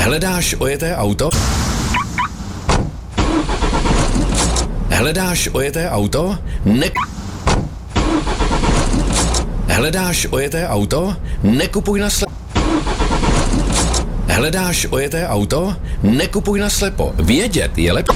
Hledáš ojeté auto? Hledáš ojeté auto? Hledáš ojeté auto? Nekupuj na slepo. Hledáš ojeté auto? Nekupuj na slepo. Vědět je lepší.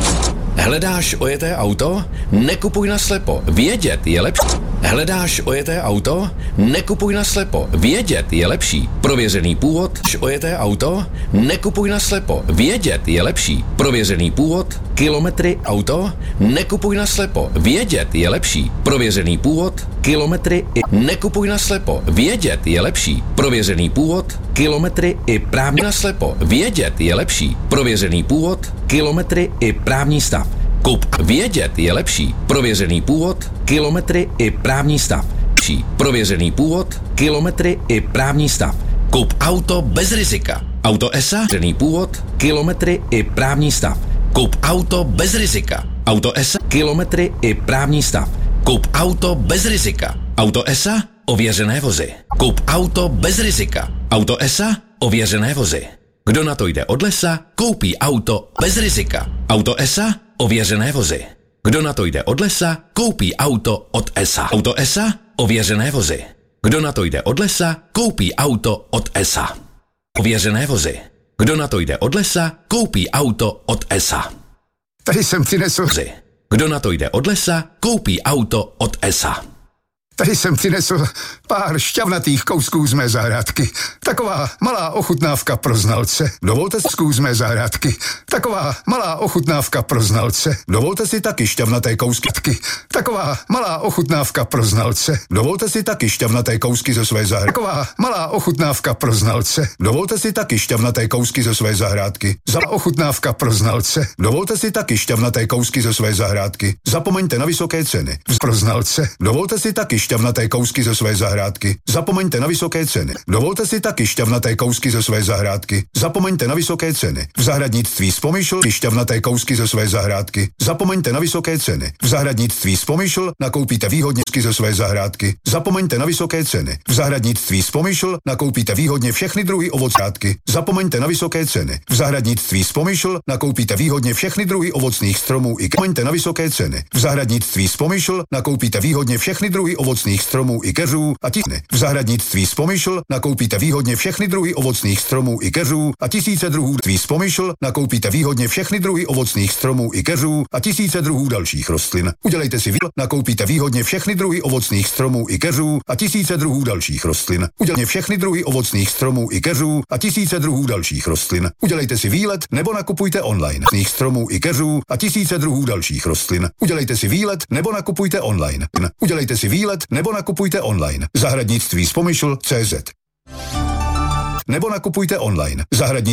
Hledáš ojeté auto? Nekupuj na slepo. Vědět je lepší. Hledáš ojeté auto? Nekupuj na slepo. Vědět je lepší. Prověřený původ. Ojeté auto? Nekupuj na slepo. Vědět je lepší. Prověřený původ. Kilometry auto? Nekupuj na slepo. Vědět je lepší. Prověřený původ. Kilometry i nekupuj na slepo. Vědět je lepší. Prověřený původ. Kilometry i právní na slepo. Vědět je lepší. Prověřený původ. Kilometry i právní stav. Kup. Vědět je lepší. Prověřený původ. Kilometry i právní stav. Prověřený původ. Kilometry i právní stav. Kup auto bez rizika. Auto ESA. Prověřený původ. Kilometry i právní stav. Kup auto bez rizika. Auto ESA. Kilometry i právní stav. Kup auto bez rizika. Auto ESA. Ověřené vozy. Kup auto bez rizika. Auto ESA. Ověřené vozy. Kdo na to jde od lesa, koupí auto bez rizika. Auto ESA. Ověřené vozy. Kdo na to jde od lesa, koupí auto od ESA. Auto ESA. Ověřené vozy. Kdo na to jde od lesa, koupí auto od ESA. Ověřené vozy. Kdo na to jde od lesa, koupí auto od ESA. Tady jsem přinesl. Kdo na to jde od lesa, koupí auto od ESA. Tady jsem přinesl pár šťavnatých kousků z mé zahrádky. Taková malá ochutnávka pro znalce. Dovolte si z mé zahrádky. Taková malá ochutnávka pro znalce. Dovolte si taky šťavnaté kousky. Taková malá ochutnávka pro znalce. Dovolte si taky šťavnaté kousky ze své zahrádky. Taková malá ochutnávka pro znalce. Dovolte si taky šťavnaté kousky ze své zahrádky. Ochutnávka pro znalce. Dovolte si taky šťavnaté kousky ze své zahrádky. Zapomeňte na vysoké ceny. Pro znalce. Dovolte si taky šťavnaté kousky ze své zahrádky. Zapomeňte na vysoké ceny. Dovolte si taky šťavnaté kousky ze své zahrádky. Zapomeňte na vysoké ceny. V zahradnictví z Pomyšl šťavnaté kousky ze své zahrádky. Zapomeňte na vysoké ceny. V zahradnictví z Pomyšl nakoupíte výhodně ze své zahrádky. Zapomeňte na vysoké ceny. V zahradnictví z Pomyšl nakoupíte výhodně všechny druhy ovochrádky. Zapomeňte na vysoké ceny. V zahradnictví z Pomyšl nakoupíte výhodně všechny druhy ovocných stromů i zapomeňte na vysoké ceny. V zahradnictví z Pomyšl nakoupíte výhodně všechny druhy ovocných stromů i keřů a tisíce. V zahradnictví z Pomyšl nakoupíte výhodně všechny druhy ovocných stromů i keřů a tisíce druhů. Z Pomyšl nakoupíte výhodně všechny druhy ovocných stromů i keřů a tisíce druhů dalších rostlin. Udělejte si nakoupíte výhodně všechny druhy ovocných stromů i keřů a tisíce druhů dalších rostlin. Udělejte všechny druhy ovocných stromů i keřů a tisíce druhů dalších rostlin. Udělejte si výlet nebo nakupujte online. Stromů i keřů a tisíce druhů dalších rostlin. Udělejte si výlet nebo nakupujte online. Udělejte si výlet nebo nakupujte online. Zahradnictví z Pomyšl CZ. Nebo nakupujte online. Zahradnictví